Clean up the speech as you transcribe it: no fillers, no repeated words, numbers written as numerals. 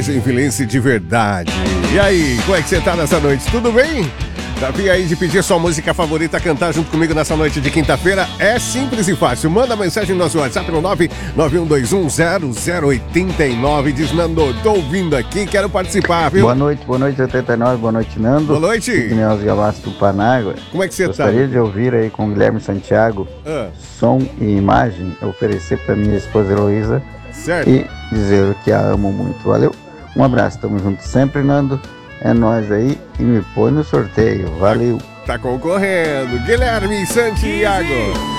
Joinvilense de verdade. E aí, como é que você tá nessa noite? Tudo bem? Tá afim aí de pedir sua música favorita, cantar junto comigo nessa noite de quinta-feira? É simples e fácil. Manda mensagem no nosso WhatsApp no 991210089. Diz, Nando, tô ouvindo aqui, quero participar, viu? Boa noite, 89, boa noite, Nando. Boa noite. Igneus Gavassi do Panágua. Como é que você Gostaria de ouvir aí com o Guilherme Santiago, som e imagem, oferecer pra minha esposa Heloísa. Certo. E dizer que a amo muito. Valeu, um abraço, tamo junto sempre, Nando. É nóis aí e me põe no sorteio. Valeu. Tá concorrendo. Guilherme Santiago.